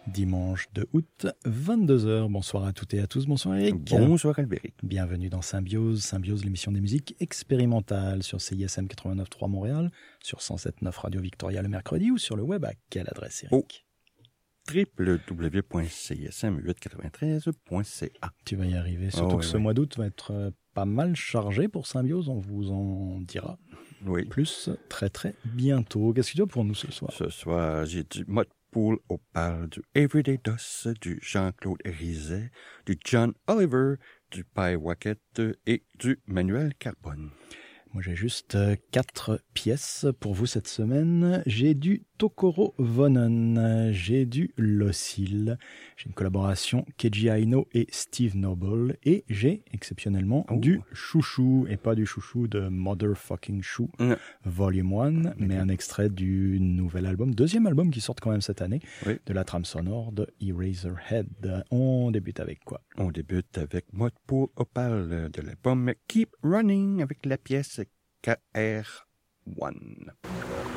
Dimanche 2 août, 22h. Bonsoir à toutes et à tous. Bonsoir Eric. Bonsoir Albéric. Bienvenue dans Symbiose. Symbiose, l'émission des musiques expérimentales sur CISM 89.3 Montréal, sur 107.9 Radio Victoria le mercredi ou sur le web à quelle adresse Eric? www.cism893.ca. Tu vas y arriver. Surtout que ce mois d'août va être pas mal chargé pour Symbiose. On vous en dira plus très très bientôt. Qu'est-ce que tu as pour nous ce soir? Ce soir, j'ai du Mode Pool au parle, du Everyday Dust, du Jean-Claude Rizet, du John Oliver, du Pai Wackett et du Manuel Carbone. Moi, j'ai juste 4 pièces pour vous cette semaine. J'ai du Tokoro Vonnen, j'ai du Loscil, j'ai une collaboration Keiji Aino et Steve Noble, et j'ai exceptionnellement du Chouchou, et pas du Chouchou de Motherfucking Chou, Volume 1, mais un extrait du nouvel album, deuxième album qui sort quand même cette année, de la trame sonore de Eraserhead. On débute avec quoi? On débute avec Mode Pool au parle de l'album Keep Running avec la pièce KR1.